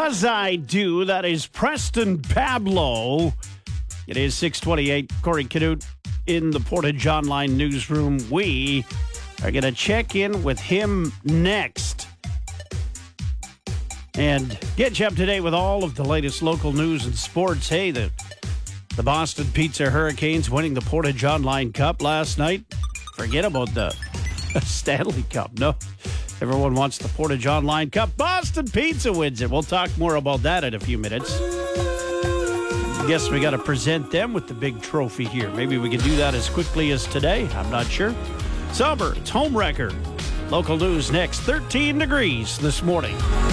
Because I do. That is Preston Pablo. It is 6:28. Corey Canute in the Portage Online newsroom. We are going to check in with him next and get you up to date with all of the latest local news and sports. Hey, the Boston Pizza Hurricanes winning the Portage Online Cup last night. Forget about the Stanley Cup. No, everyone wants the Portage Online Cup. Boston Pizza wins it. We'll talk more about that in a few minutes. I guess we got to present them with the big trophy here. Maybe we can do that as quickly as today. I'm not sure. Sauber, it's home record. Local news next. 13 degrees this morning.